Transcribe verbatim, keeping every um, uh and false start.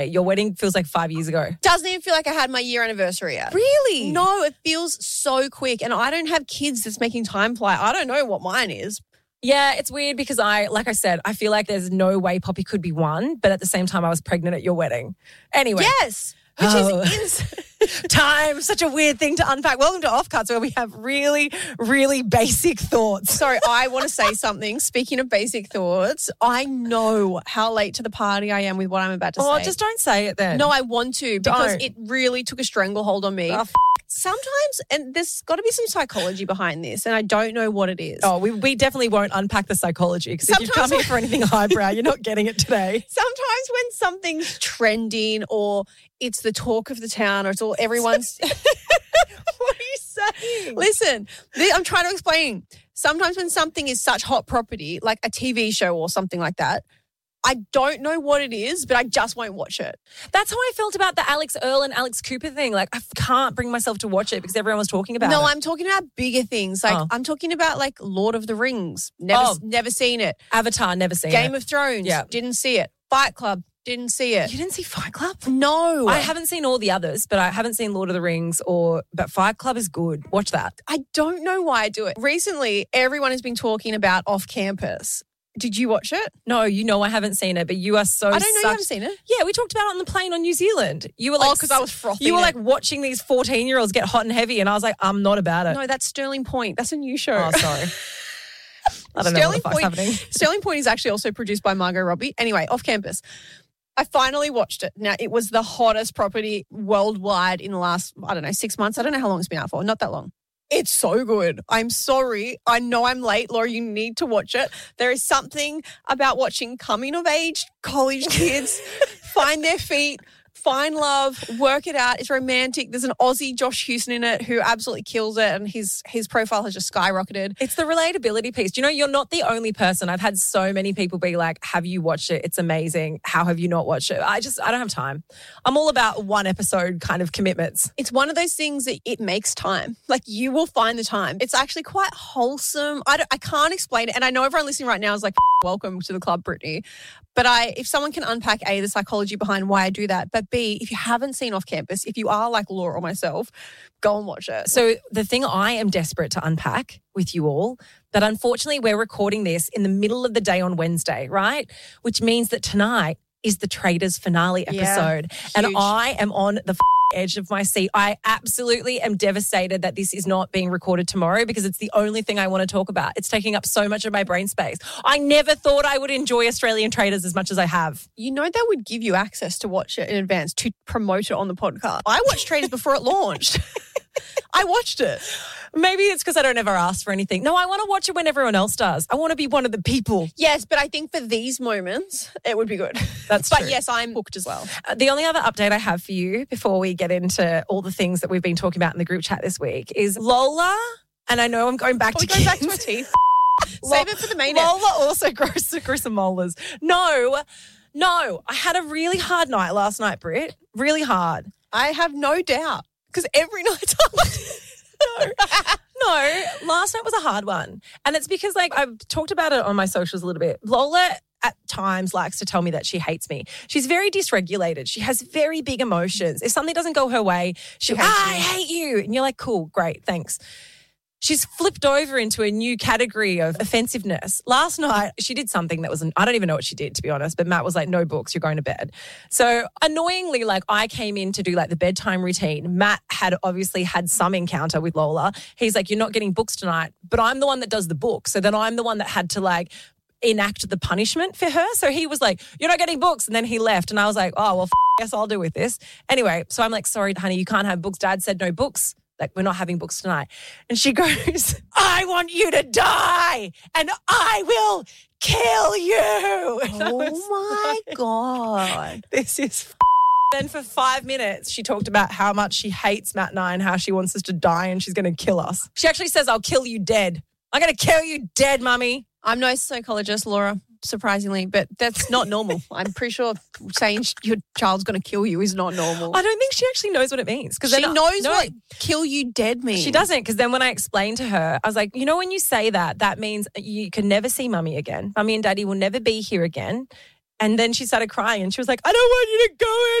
Your wedding feels like five years ago. Doesn't even feel like I had my year anniversary yet. Really? No, it feels so quick. And I don't have kids that's making time fly. I don't know what mine is. Yeah, it's weird because I, like I said, I feel like there's no way Poppy could be one, but at the same time I was pregnant at your wedding. Anyway. Yes. Which Oh. is ins- Time, such a weird thing to unpack. Welcome to Offcuts, where we have really, really basic thoughts. Sorry, I want to say something. Speaking of basic thoughts, I know how late to the party I am with what I'm about to Oh, say. just don't say it then. No, I want to because Don't. it really took a stranglehold on me. Oh, f- Sometimes, and there's got to be some psychology behind this, and I don't know what it is. Oh, we, we definitely won't unpack the psychology because if you've come Sometimes- here for anything highbrow, you're not getting it today. Sometimes when something's trending or it's the talk of the town or it's all everyone's... What are you saying? Listen, th- I'm trying to explain. Sometimes when something is such hot property, like a T V show or something like that, I don't know what it is, but I just won't watch it. That's how I felt about the Alex Earl and Alex Cooper thing. Like, I f- can't bring myself to watch it because everyone was talking about No, it. I'm talking about bigger things. Like Oh. I'm talking about like Lord of the Rings. Never, Oh. never seen it. Avatar, never seen Game it. of Thrones. Yeah. Didn't see it. Fight Club. Didn't see it. You didn't see Fight Club? No, I haven't seen all the others, but I haven't seen Lord of the Rings or, but Fight Club is good. Watch that. I don't know why I do it. Recently, everyone has been talking about Off Campus. Did you watch it? No, you know I haven't seen it, but you are so I don't know. such... You haven't seen it. Yeah, we talked about it on the plane on New Zealand. You were like, Oh, 'cause I was frothing You were it. like watching these fourteen-year-olds get hot and heavy, and I was like, I'm not about it. No, that's Sterling Point. That's a new show. Oh, sorry. I don't know what the fuck's Point, happening. Sterling Point is actually also produced by Margot Robbie. Anyway, Off Campus. I finally watched it. Now, it was the hottest property worldwide in the last, I don't know, six months. I don't know how long it's been out for. Not that long. It's so good. I'm sorry. I know I'm late, Laura. You need to watch it. There is something about watching coming of age college kids find their feet, find love, work it out. It's romantic. There's an Aussie, Josh Houston, in it who absolutely kills it, and his his profile has just skyrocketed. It's the relatability piece. Do you know, you're not the only person. I've had so many people be like, have you watched it? It's amazing. How have you not watched it? I just, I don't have time. I'm all about one episode kind of commitments. It's one of those things that it makes time. Like you will find the time. It's actually quite wholesome. I, don't, I can't explain it. And I know everyone listening right now is like, welcome to the club, Brittany. But I, if someone can unpack A, the psychology behind why I do that, but B, if you haven't seen Off Campus, if you are like Laura or myself, go and watch it. So the thing I am desperate to unpack with you all, that unfortunately we're recording this in the middle of the day on Wednesday, right? Which means that tonight is the Traders finale episode. Yeah, and huge. I am on the f- edge of my seat. I absolutely am devastated that this is not being recorded tomorrow because it's the only thing I want to talk about. It's taking up so much of my brain space. I never thought I would enjoy Australian Traders as much as I have. You know they would give you access to watch it in advance to promote it on the podcast. I watched Traders before it launched. I watched it. Maybe it's because I don't ever ask for anything. No, I want to watch it when everyone else does. I want to be one of the people. Yes, but I think for these moments, it would be good. That's But true. yes, I'm hooked as well. Uh, the only other update I have for you before we get into all the things that we've been talking about in the group chat this week is Lola, and I know I'm going back Are to we going back to kids. our teeth? Lo- Save it for the main ep. Lola also grows, grew some molars. No, no. I had a really hard night last night, Britt. Really hard. I have no doubt because every night No. No, last night was a hard one. And it's because, like, I've talked about it on my socials a little bit. Lola at times likes to tell me that she hates me. She's very dysregulated. She has very big emotions. If something doesn't go her way, she'll, hates ah, you. I hate you. And you're like, cool, great, thanks. She's flipped over into a new category of offensiveness. Last night, she did something that was, I don't even know what she did, to be honest, but Matt was like, no books, you're going to bed. So annoyingly, like I came in to do like the bedtime routine. Matt had obviously had some encounter with Lola. He's like, you're not getting books tonight, but I'm the one that does the book. So then I'm the one that had to like enact the punishment for her. So he was like, you're not getting books. And then he left. And I was like, oh, well, f- guess I'll do with this. Anyway, so I'm like, sorry, honey, you can't have books. Dad said no books. Like, we're not having books tonight. And she goes, I want you to die and I will kill you. And I was Oh my like, God. this is f- Then for five minutes, she talked about how much she hates Matt and I and how she wants us to die and she's going to kill us. She actually says, I'll kill you dead. I'm going to kill you dead, mummy. I'm no psychologist, Laura, surprisingly, but that's not normal. I'm pretty sure saying your child's going to kill you is not normal. I don't think she actually knows what it means. She then- knows no, what kill you dead means. She doesn't, because then when I explained to her, I was like, you know, when you say that, that means you can never see mummy again. Mummy and daddy will never be here again. And then she started crying and she was like, I don't want you to go